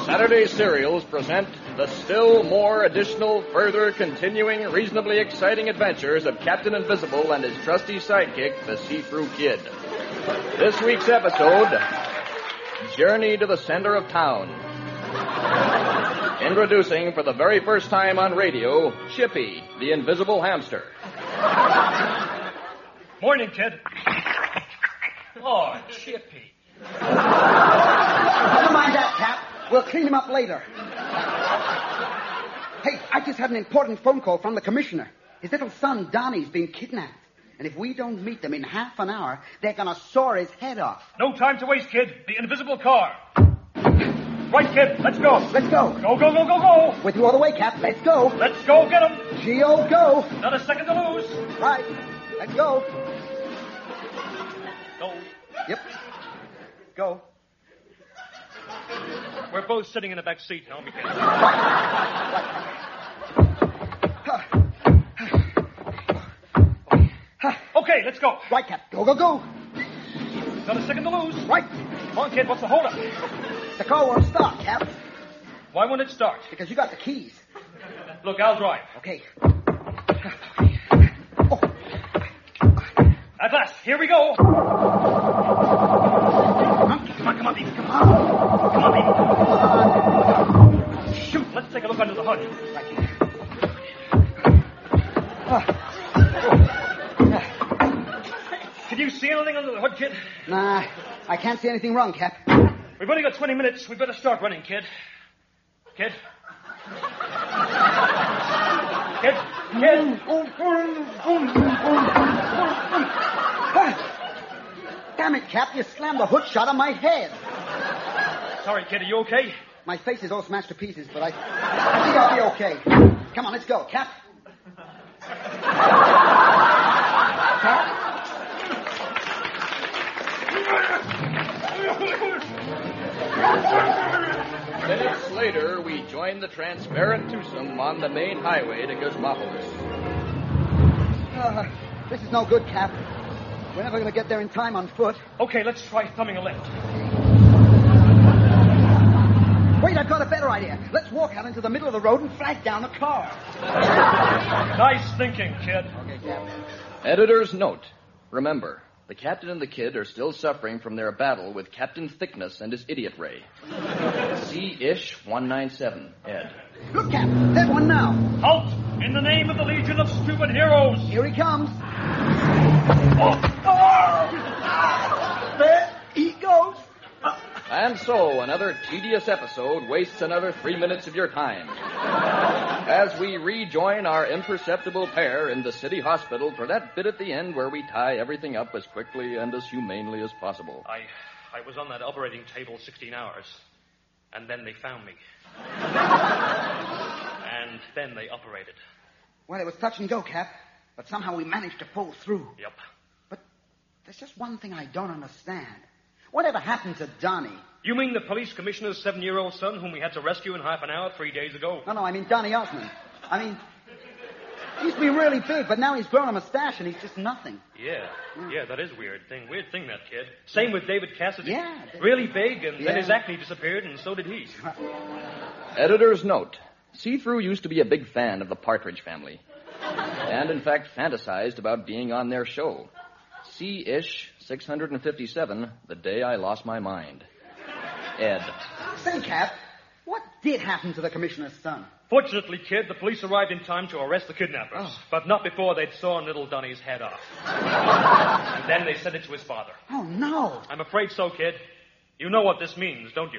Saturday Serials present the still more additional, further, continuing, reasonably exciting adventures of Captain Invisible and his trusty sidekick, the See-Through Kid. This week's episode, Journey to the Center of Town. Introducing for the very first time on radio, Chippy, the Invisible Hamster. Morning, kid. Oh, Chippy. Never mind that, Cap. We'll clean him up later. Hey, I just had an important phone call from the commissioner. His little son, Donnie's been kidnapped. And if we don't meet them in half an hour, they're going to saw his head off. No time to waste, kid. The invisible car. Right, kid. Let's go. Let's go. Go, go, go, go, go. With you all the way, Cap. Let's go. Let's go get him. G.O. go. Not a second to lose. Right. Let's go. Go. Yep. Go. We're both sitting in the back seat, now, kid. Okay, let's go. Right, Cap. Go, go, go. Not a second to lose. Right. Come on, kid. What's the holdup? The car won't start, Cap. Why won't it start? Because you got the keys. Look, I'll drive. Okay. At last, here we go. Come on, baby. Come on, baby. Shoot, let's take a look under the hood. Can you see anything under the hood, kid? Nah, I can't see anything wrong, Cap. We've only got 20 minutes. We better start running, kid. Kid? Kid? Damn it, Cap, you slammed the hood shot on my head. Sorry, kid, are you okay? My face is all smashed to pieces, but I think I'll be okay. Come on, let's go, Cap. Minutes later, we join the transparent twosome on the main highway to Gizmopolis. This is no good, Cap. We're never going to get there in time on foot. Okay, let's try thumbing a left. Wait, I've got a better idea. Let's walk out into the middle of the road and flag down the car. Nice thinking, kid. Okay, Cap. Editor's note. Remember, the Captain and the Kid are still suffering from their battle with Captain Thickness and his idiot ray. C-ish 197, Ed. Look, Cap, there's one now. Halt! In the name of the Legion of Stupid Heroes! Here he comes. Oh. There he goes. And so, another tedious episode wastes another 3 minutes of your time. As we rejoin our imperceptible pair in the city hospital for that bit at the end where we tie everything up as quickly and as humanely as possible. I was on that operating table 16 hours, and then they found me. And then they operated. Well, it was touch and go, Cap, but somehow we managed to pull through. Yep. But there's just one thing I don't understand. Whatever happened to Donnie? You mean the police commissioner's 7-year-old son whom we had to rescue in half an hour 3 days ago? No, I mean Donnie Osmond. I mean, he used to be really big, but now he's grown a mustache and he's just nothing. Yeah, that is weird thing, that kid. Same with David Cassidy. Yeah. Really big, and then his acne disappeared, and so did he. Editor's note. See-Through used to be a big fan of the Partridge Family. And, in fact, fantasized about being on their show. C-ish 657, The Day I Lost My Mind. Ed. Say, Cap, what did happen to the commissioner's son? Fortunately, kid, the police arrived in time to arrest the kidnappers. But not before they'd sawn little Donnie's head off. And then they sent it to his father. Oh, no. I'm afraid so, kid. You know what this means, don't you?